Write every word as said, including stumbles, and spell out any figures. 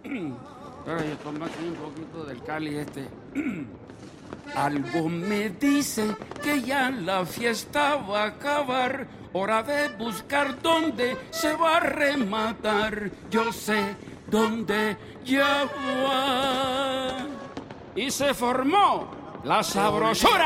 Ay, toma aquí un poquito del Cali este. Algo me dice que ya la fiesta va a acabar. Hora de buscar dónde se va a rematar. Yo sé dónde ya va. Y se formó la sabrosura.